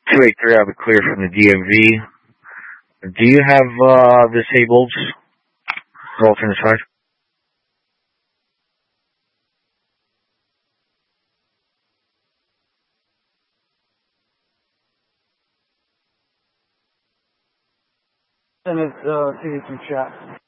283, I have a clear from the DMV. Do you have disabled alternate side? Send it, see some chat.